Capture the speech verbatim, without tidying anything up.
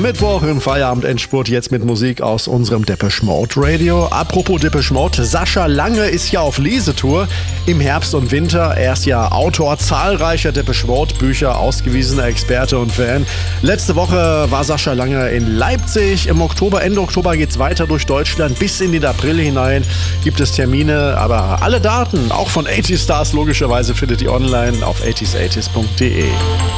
Mittwoch im Feierabend-Endspurt jetzt mit Musik aus unserem Depeche Mode Radio. Apropos Depeche Mode, Sascha Lange ist ja auf Lesetour im Herbst und Winter. Er ist ja Autor zahlreicher Depeche Mode Bücher, ausgewiesener Experte und Fan. Letzte Woche war Sascha Lange in Leipzig. Im Oktober, Ende Oktober geht's weiter durch Deutschland. Bis in den April hinein gibt es Termine. Aber alle Daten, auch von achtziger Stars logischerweise, findet ihr online auf achtzig achtzig punkt de.